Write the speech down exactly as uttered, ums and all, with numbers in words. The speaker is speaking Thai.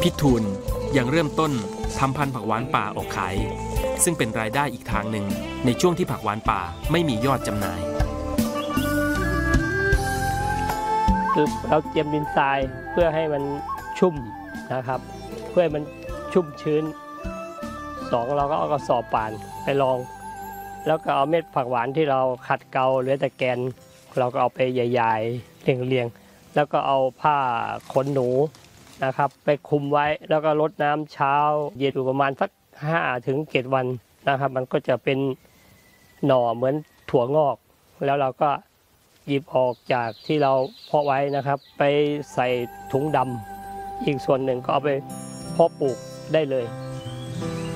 พี่ทูลยังเริ่มต้นทำพันธุ์ผักหวานป่าออกขายซึ่งเป็นรายได้อีกทางหนึ่งในช่วงที่ผักหวานป่าไม่มียอดจำหน่ายคือเราเตรียมดินทรายเพื่อให้มันชุ่มนะครับเพื่อให้มันชุ่มชื้นสองเราก็เอากระสอบป่านไปรองแล้วก็เอาเม็ดผักหวานที่เราขัดเกลาเหลือแต่แกนเราก็เอาไปใหญ่ๆเรียงๆแล้วก็เอาผ้าขนหนูนะครับไปคลุมไว้แล้วก็รดน้ำเช้าเย็นอยู่ประมาณสักห้าถึงเจ็ดวันนะครับมันก็จะเป็นหน่อเหมือนถั่วงอกแล้วเราก็หยิบออกจากที่เราเพาะไว้นะครับไปใส่ถุงดำอีกส่วนหนึ่งก็เอาไปเพาะปลูกได้เลย